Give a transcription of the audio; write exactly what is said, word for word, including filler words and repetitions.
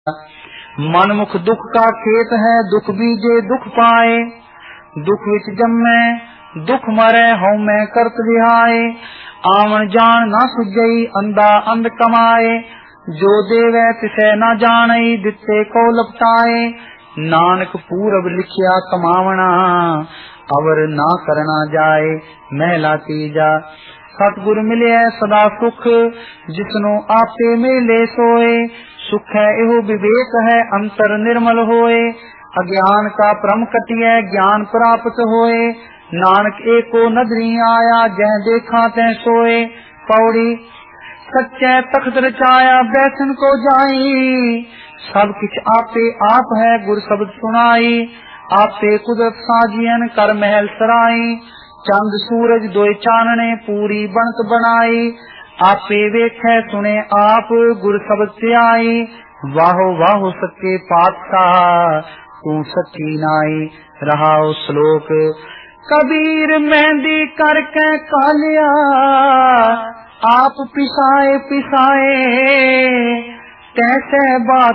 मनमुख दुख का खेत है, दुख बीजे दुख पाए। दुख विच जम्मे दुख मरे, हऊ मैं करत विहाए। आवन जान ना सुझई, अंधा अंध कमाए। जो देवे तिसे न जानई, दिते को लपटाए। नानक पूरब लिखिया कमावना, अवर ना करना जाए। महला तीजा। सतगुर मिले सदा सुख, जिसनो आपे मेले सोए। सुख है एहो विवेक है, अंतर निर्मल होए। अज्ञान का भ्रम कटिए, ज्ञान प्राप्त होए। नानक एको नदरी आया, जह देखा तै सोए। पौड़ी। सच्चे तख्त रचाया, बैठन को जाई। सब किछ आपे आप है, गुर शब्द सुनाई। आपे कुदरत साजियन, कर महल सराई। चंद सूरज दोय चानने, पूरी बनत बनाई। आपे वेखे सुने आप, गुर शब्द से आई। वाहो वाहो सच्चे पातशाह, तू सच्ची नाई। रहाओ श्लोक। कबीर मेहंदी करके कालिया, आप पिसाए पिसाए। कैसे बात